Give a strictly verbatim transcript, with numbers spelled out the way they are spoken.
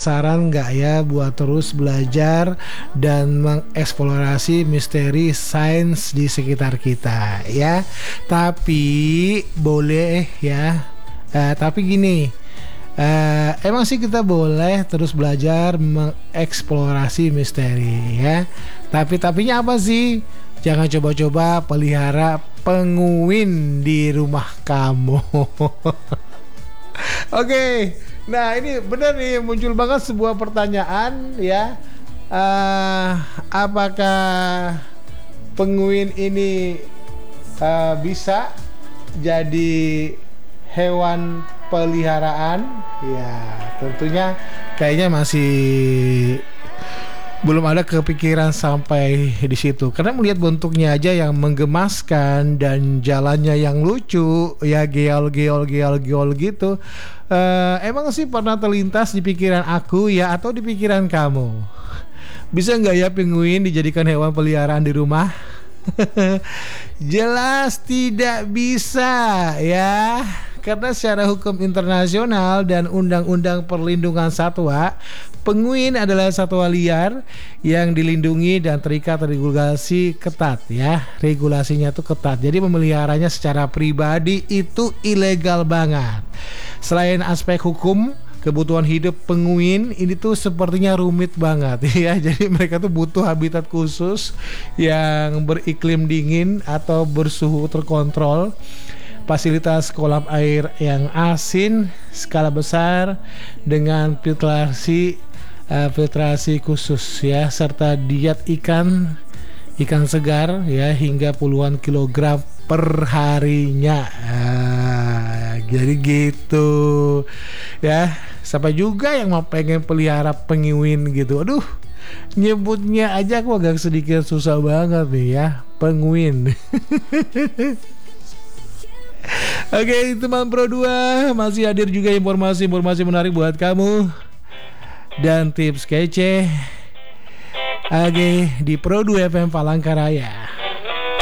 penasaran nggak ya buat terus belajar dan mengeksplorasi misteri sains di sekitar kita ya. Tapi boleh ya, uh, tapi gini, uh, emang sih kita boleh terus belajar mengeksplorasi misteri ya. Tapi tapinya apa sih? Jangan coba-coba pelihara penguin di rumah kamu. Oke, nah ini benar nih, muncul banget sebuah pertanyaan ya. Uh, apakah penguin ini uh, bisa jadi hewan peliharaan? Ya, tentunya kayaknya masih belum ada kepikiran sampai di situ, karena melihat bentuknya aja yang menggemaskan dan jalannya yang lucu ya, geol geol geol geol gitu. Uh, emang sih pernah terlintas di pikiran aku ya, atau di pikiran kamu, bisa nggak ya penguin dijadikan hewan peliharaan di rumah? Jelas tidak bisa ya. Karena secara hukum internasional dan Undang-Undang Perlindungan Satwa, penguin adalah satwa liar yang dilindungi dan terikat regulasi ketat ya. Regulasinya tuh ketat. Jadi memeliharanya secara pribadi itu ilegal banget. Selain aspek hukum, kebutuhan hidup penguin ini tuh sepertinya rumit banget ya. Jadi mereka tuh butuh habitat khusus yang beriklim dingin atau bersuhu terkontrol, fasilitas kolam air yang asin skala besar dengan filtrasi uh, filtrasi khusus ya, serta diet ikan ikan segar ya hingga puluhan kilogram per harinya. Uh, jadi gitu ya. Siapa juga yang mau pengen pelihara penguin gitu? Aduh, nyebutnya aja aku agak sedikit susah banget nih ya, penguin. Oke, teman Pro dua, masih hadir juga informasi-informasi menarik buat kamu dan tips kece. Oke, di Pro dua F M Palangkaraya.